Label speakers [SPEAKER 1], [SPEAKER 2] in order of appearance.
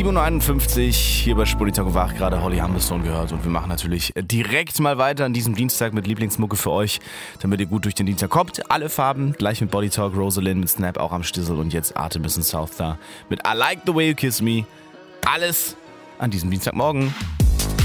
[SPEAKER 1] 7.51 Uhr hier bei Spolitalk wach, gerade Holly Humberstone gehört und wir machen natürlich direkt mal weiter an diesem Dienstag mit Lieblingsmucke für euch, damit ihr gut durch den Dienstag kommt. Alle Farben, gleich mit Body Talk, Rosalind mit Snap auch am Stissel und jetzt Artemis in South da mit I Like the Way You Kiss Me. Alles an diesem Dienstagmorgen.